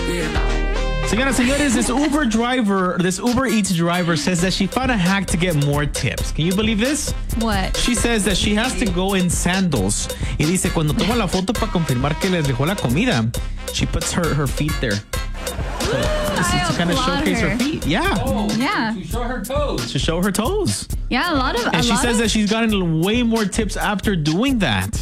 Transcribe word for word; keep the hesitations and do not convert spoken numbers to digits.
Señoras, señores, this Uber driver, this Uber Eats driver says that she found a hack to get more tips. Can you believe this? What? She says that she has to go in sandals. Y dice, cuando toma la foto para confirmar que les dejó la comida, she puts her, her feet there. So, to kind of showcase her. her feet. Yeah. Oh, yeah. To show her toes. To show her toes. Yeah, a lot of. And a she lot says of that she's gotten way more tips after doing that.